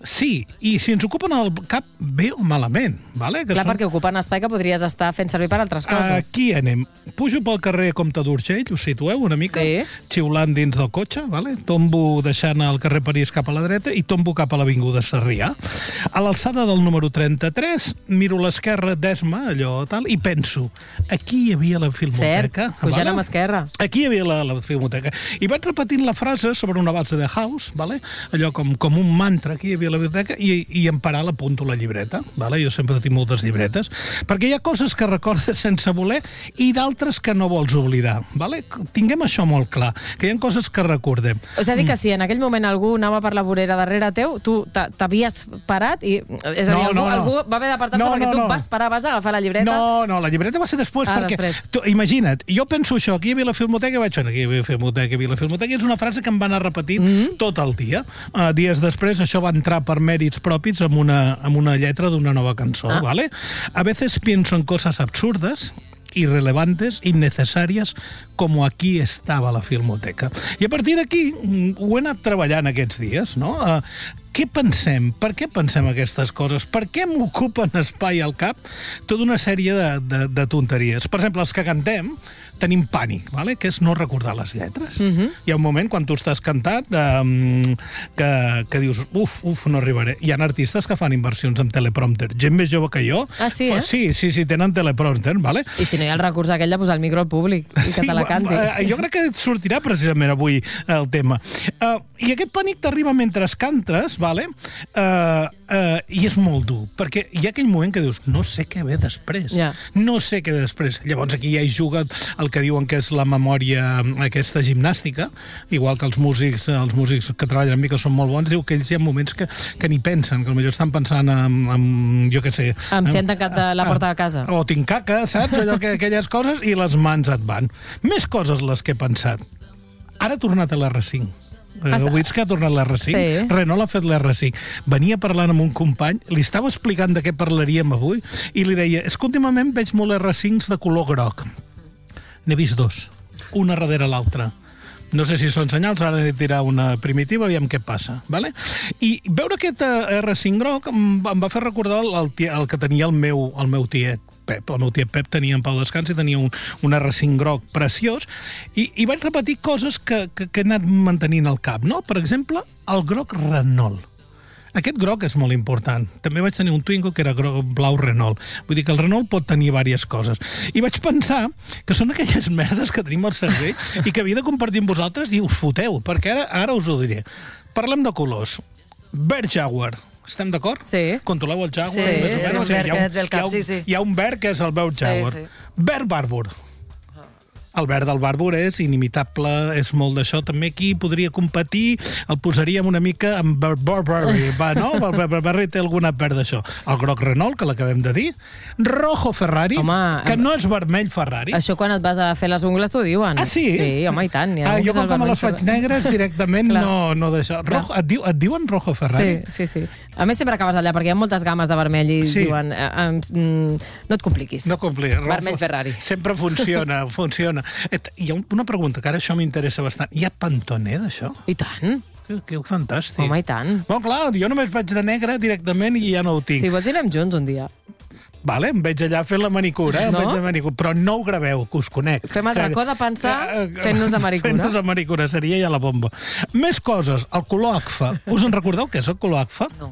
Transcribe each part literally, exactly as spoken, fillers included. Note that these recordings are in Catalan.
Sí, i si ens ocupen el cap bé o malament, vale? Que Clar, són... perquè ocupen espai que podries estar fent servir per altres coses. Aquí anem. Pujo pel carrer Comte d'Urgell, us situeu una mica? Sí. Xiulant dins del cotxe, vale? Tombo deixant el carrer París cap a la dreta i tombo cap a l'Avinguda Sarrià. A l'alçada del número trenta-tres, miro a l'esquerra d'Esma, allò tal, i penso, aquí hi havia la filmoteca. Cert, pujant amb esquerra. Aquí hi havia la, la filmoteca. I vaig repetint la frase sobre una base de house, vale? Allò com, com un mantra, aquí hi havia la biblioteca, i, i en parar l'apunto la llibreta. Vale? Jo sempre tinc moltes llibretes, perquè hi ha coses que recordes sense voler i d'altres que no vols oblidar. Vale? Tinguem això molt clar, que hi ha coses que recordem. És a dir, que si en aquell moment algú anava per la vorera darrere teu, tu t'havies parat i... És a dir, No, algú, no, no. algú va haver d'apartar-se No, perquè no, tu no. vas parar, vas agafar la llibreta... No, no, la llibreta va ser després, Ah, perquè... després. Tu, imagina't, jo penso això, aquí hi havia la filmoteca, i vaig, aquí hi havia la filmoteca, hi havia la filmoteca, i és una frase que em van anar repetint Mm-hmm. tot el dia. Uh, dies després, això va entrar per mèrits propis amb una, amb una lletra d'una nova cançó, Ah. ¿vale? A veces pienso en cosas absurdas, irrelevantes, innecesàries, com aquí estava la filmoteca. I a partir d'aquí mm, ho he anat treballant aquests dies, no? Uh, què pensem? Per què pensem aquestes coses? Per què m'ocupen espai al cap tota una sèrie de, de, de tonteries? Per exemple, els que cantem tenim pànic, vale? Que és no recordar les lletres. Mhm. Hi ha un moment, quan tu estàs cantat, um, que, que dius, uf, uf, no arribaré. Hi ha artistes que fan inversions amb teleprompter. Gent més jove que jo. Ah, sí, fa- eh? Sí, sí, sí, tenen teleprompter, vale? I si no hi ha el recurs aquell de posar el micro al públic i que te la canti. eh, jo crec que et sortirà precisament avui el tema. Uh, I aquest pànic t'arriba mentre cantes, vale? Uh, uh, i és molt dur, perquè hi ha aquell moment que dius, no sé què ve després. Ja. No sé què ve després. Llavors aquí ja hi juga el que diuen que és la memòria aquesta gimnàstica, igual que els músics, els músics que treballen amb mi, que són molt bons, diu que ells hi ha moments que, que ni pensen, que potser estan pensant en, en jo què sé... Em si han tancat de la porta de casa. O tinc caca, saps? Allò que, aquelles coses, i les mans et van. Més coses les que he pensat. Ara ha tornat a l'R cinc. Ah, Heu vist que ha tornat l'R cinc? sí. Renault ha fet l'R cinc. Venia parlant amb un company, li estava explicant de què parlaríem avui, i li deia, és que últimament veig molt R cincs de color groc. N'he vist dos, una darrere l'altra. No sé si són senyals, ara he de tirar una primitiva, aviam què passa, vale? I veure aquest eh, R cinc groc em va, em va fer recordar el, el, tia- el que tenia el meu, el meu tiet Pep. El meu tiet Pep tenia en Pau Descans i tenia un, un R cinc groc preciós, i, i vaig repetir coses que, que, que he anat mantenint al cap, no? Per exemple, el groc Renault. Aquest groc és molt important. També vaig tenir un Twingo que era groc, blau Renault. Vull dir que el Renault pot tenir diverses coses. I vaig pensar que són aquelles merdes que tenim al cervell i que havia de compartir amb vosaltres i us foteu, perquè ara, ara us ho diré. Parlem de colors. Verd Jaguar. Estem d'acord? Sí. Controleu el Jaguar? Sí, més o és menys? un verd hi ha que et ve al cap, hi ha un- sí, sí. Hi ha un verd que és el verd Jaguar. sí. Verd Barbour. El verd del Barbour és inimitable, és molt d'això. També aquí podria competir, el posaríem una mica amb Burberry, va, no? El Burberry té alguna part d'això. El groc Renault, que l'acabem de dir. Rojo Ferrari, Home, que em- no és vermell Ferrari. Això quan et vas a fer les ungles t'ho diuen. Ah, sí? Sí, home, i tant. Hi ha Ah, algú jo que és com el que me les vermell faig negres directament Clar. no, no d'això. Rojo, et, diu, et diuen Rojo Ferrari? Sí, sí, sí. A més, sempre acabes allà, perquè hi ha moltes games de vermell i Sí. diuen, eh, eh, mm, no et compliquis. No complir. Rojo- Vermell Ferrari. Sempre funciona, funciona. Et, hi ha un- una pregunta, que ara això m'interessa bastant. Hi ha Pantone d'això? I tant. Que, que fantàstic. Home, i tant. Bon, clar, jo només vaig de negre directament i ja no ho tinc. Si vols, irem junts un dia. Vale, em veig allà fent la manicura, eh? No? Em veig de manicura, però no ho graveu, que us conec. Fem el Que- racó de pensar Eh, eh, fent-nos de manicura. Fent-nos de manicura, seria ja la bomba. Més coses, el color A C F A. Us en recordeu què és el color A C F A? No.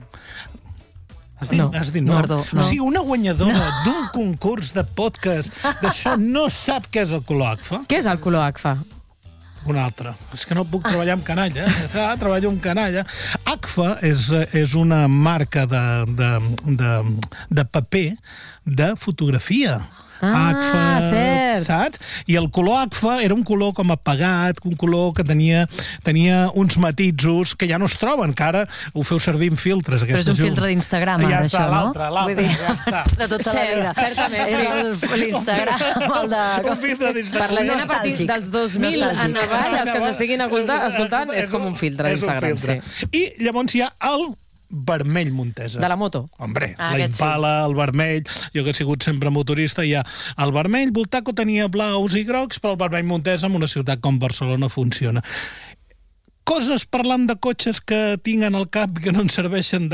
Has dit No. no? Has dit no? Perdó, no. O sigui, una guanyadora no. d'un concurs de podcast d'això no sap què és el color A C F A? Què és el color A C F A? Un altre. És que no puc treballar amb canalla. Ah, treballo amb canalla. A C F A és, és una marca de, de, de, de paper de fotografia. Ah, A C F A, cert. saps? I el color A C F A era un color com apagat, un color que tenia, tenia uns matisos que ja no es troben, que ara ho feu servir en filtres. Però és un llum. filtre d'Instagram, Ja ara, està, això, no? l'altre, l'altre, Vull dir, ja està. de tota la Cert, vida. certament, És sí. el- l'Instagram, el de... Un filtre d'Instagram. Per la gent a partir Nostàlgic. dels dos mil en Nostàlgic. avall, els que ens estiguin escoltant, escoltant és com un filtre És un d'Instagram. filtre. Sí. I llavors hi ha el vermell Montesa. De la moto. Hombre, Ah, la aquest sí. Impala, el vermell, jo que he sigut sempre motorista, hi ha el vermell, Voltaco tenia blaus i grocs, però el vermell Montesa en una ciutat com Barcelona funciona. Coses parlant de cotxes que tinc en el cap que no ens serveixen de